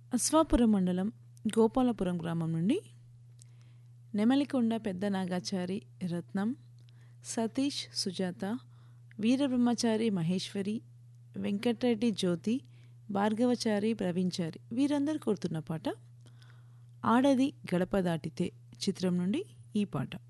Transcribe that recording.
అశ్వాపురం మండలం గోపాలపురం గ్రామం నుండి నెమలికొండ పెద్ద నాగాచారి రత్నం, సతీష్ సుజాత, వీరబ్రహ్మచారి మహేశ్వరి, వెంకటరెడ్డి జ్యోతి, భార్గవచారి ప్రవీణ్చారి వీరందరూ కోరుతున్న పాట ఆడది గడప దాటితే చిత్రం నుండి ఈ పాట.